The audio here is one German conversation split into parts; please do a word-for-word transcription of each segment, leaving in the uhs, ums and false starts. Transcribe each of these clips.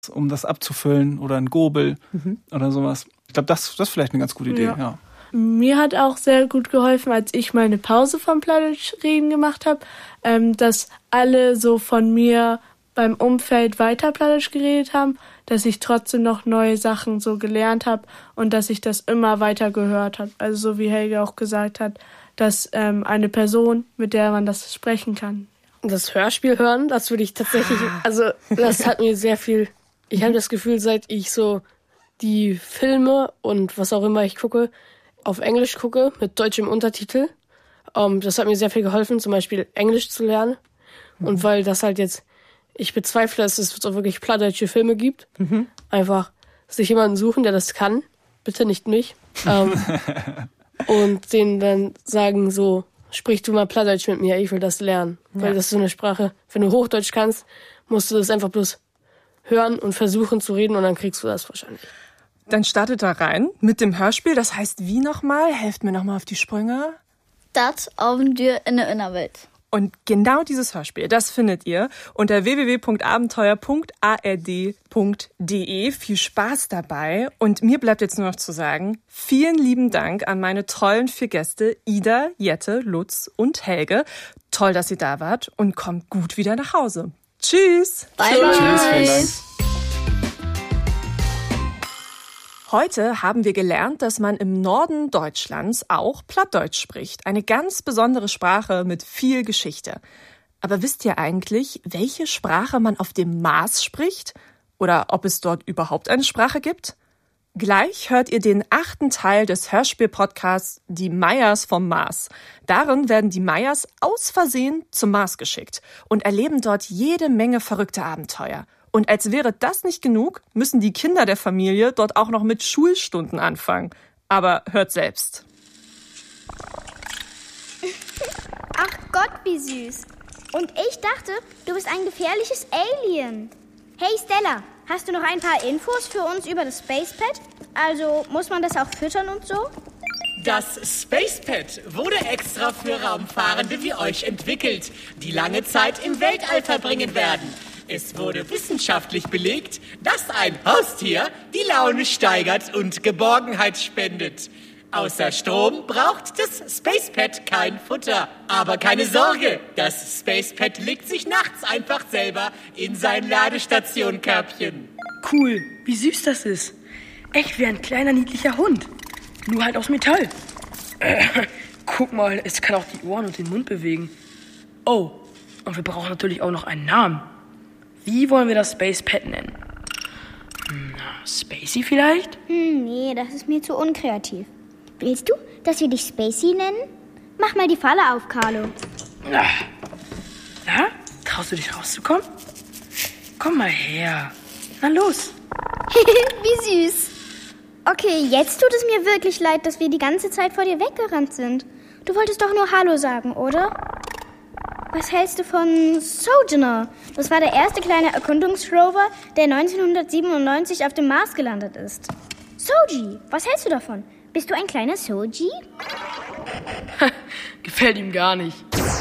um das abzufüllen oder ein Gobel mhm. oder sowas. Ich glaube, das, das ist vielleicht eine ganz gute Idee. Ja. Ja. Mir hat auch sehr gut geholfen, als ich meine Pause vom Plattdeutsch-Reden gemacht habe, ähm, dass alle so von mir beim Umfeld weiter Plattdeutsch geredet haben, dass ich trotzdem noch neue Sachen so gelernt habe und dass ich das immer weiter gehört habe. Also so wie Helge auch gesagt hat, dass ähm, eine Person, mit der man das sprechen kann. Das Hörspiel hören, das würde ich tatsächlich, also das hat mir sehr viel, ich habe das Gefühl, seit ich so die Filme und was auch immer ich gucke, auf Englisch gucke, mit deutschem Untertitel. Um, das hat mir sehr viel geholfen, zum Beispiel Englisch zu lernen. Mhm. Und weil das halt jetzt, ich bezweifle, dass es auch wirklich plattdeutsche Filme gibt. Mhm. Einfach sich jemanden suchen, der das kann. Bitte nicht mich. Um, und denen dann sagen so, sprich du mal Plattdeutsch mit mir, ich will das lernen. Ja. Weil das ist so eine Sprache, wenn du Hochdeutsch kannst, musst du das einfach bloß hören und versuchen zu reden und dann kriegst du das wahrscheinlich. Dann startet da rein mit dem Hörspiel. Das heißt wie nochmal? Helft mir nochmal auf die Sprünge. Das Abenteuer in der Innerwelt. Und genau dieses Hörspiel, das findet ihr unter w w w punkt abenteuer punkt a r d punkt d e. Viel Spaß dabei. Und mir bleibt jetzt nur noch zu sagen, vielen lieben Dank an meine tollen vier Gäste, Ida, Jette, Lutz und Helge. Toll, dass ihr da wart und kommt gut wieder nach Hause. Tschüss. Bye, bye. Tschüss, vielen Dank. Heute haben wir gelernt, dass man im Norden Deutschlands auch Plattdeutsch spricht. Eine ganz besondere Sprache mit viel Geschichte. Aber wisst ihr eigentlich, welche Sprache man auf dem Mars spricht? Oder ob es dort überhaupt eine Sprache gibt? Gleich hört ihr den achten Teil des Hörspiel-Podcasts Die Mayas vom Mars. Darin werden die Mayas aus Versehen zum Mars geschickt und erleben dort jede Menge verrückte Abenteuer. Und als wäre das nicht genug, müssen die Kinder der Familie dort auch noch mit Schulstunden anfangen. Aber hört selbst. Ach Gott, wie süß. Und ich dachte, du bist ein gefährliches Alien. Hey Stella, hast du noch ein paar Infos für uns über das Spacepad? Also, muss man das auch füttern und so? Das Spacepad wurde extra für Raumfahrende wie euch entwickelt, die lange Zeit im Weltall verbringen werden. Es wurde wissenschaftlich belegt, dass ein Haustier die Laune steigert und Geborgenheit spendet. Außer Strom braucht das Spacepad kein Futter. Aber keine Sorge, das Spacepad legt sich nachts einfach selber in sein Ladestationkörbchen. Cool, wie süß das ist. Echt wie ein kleiner, niedlicher Hund. Nur halt aus Metall. Äh, guck mal, es kann auch die Ohren und den Mund bewegen. Oh, und wir brauchen natürlich auch noch einen Namen. Wie wollen wir das Spacepad nennen? Na, Spacey vielleicht? Hm, nee, das ist mir zu unkreativ. Willst du, dass wir dich Spacey nennen? Mach mal die Falle auf, Carlo. Na, na, traust du dich rauszukommen? Komm mal her. Na los. Wie süß. Okay, jetzt tut es mir wirklich leid, dass wir die ganze Zeit vor dir weggerannt sind. Du wolltest doch nur Hallo sagen, oder? Was hältst du von Sojourner? Das war der erste kleine Erkundungsrover, der neunzehnhundertsiebenundneunzig auf dem Mars gelandet ist. Soji, was hältst du davon? Bist du ein kleiner Soji? Gefällt ihm gar nicht.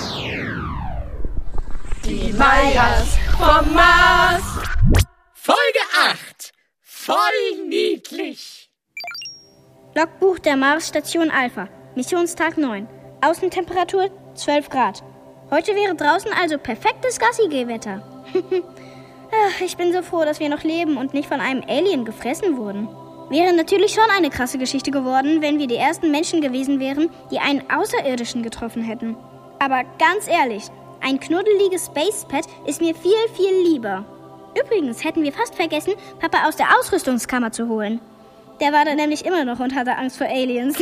Die Mayas vom Mars. Folge acht. Voll niedlich. Logbuch der Mars-Station Alpha. Missionstag neun. Außentemperatur zwölf Grad. Heute wäre draußen also perfektes Gassi-Geh-Wetter. Ich bin so froh, dass wir noch leben und nicht von einem Alien gefressen wurden. Wäre natürlich schon eine krasse Geschichte geworden, wenn wir die ersten Menschen gewesen wären, die einen Außerirdischen getroffen hätten. Aber ganz ehrlich, ein knuddeliges Spacepad ist mir viel, viel lieber. Übrigens hätten wir fast vergessen, Papa aus der Ausrüstungskammer zu holen. Der war da nämlich immer noch und hatte Angst vor Aliens.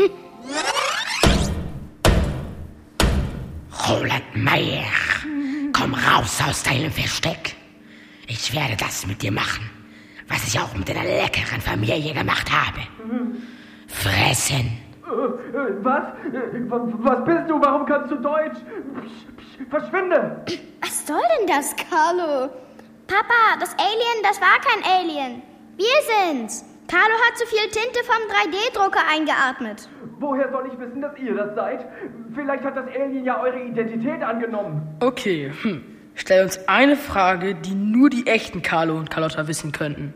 Roland Meyer, komm raus aus deinem Versteck. Ich werde das mit dir machen, was ich auch mit deiner leckeren Familie gemacht habe. Fressen. Was? Was bist du? Warum kannst du Deutsch? Verschwinde! Was soll denn das, Carlo? Papa, das Alien, das war kein Alien. Wir sind's. Carlo hat zu viel Tinte vom drei D Drucker eingeatmet. Woher soll ich wissen, dass ihr das seid? Vielleicht hat das Alien ja eure Identität angenommen. Okay, hm. Stell uns eine Frage, die nur die echten Carlo und Carlotta wissen könnten.